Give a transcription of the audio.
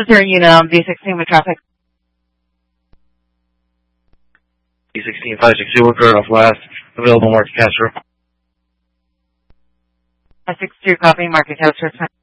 is your unit B16 with traffic. B16 560 worker off last. Available market Castro. 562 copy market Castro.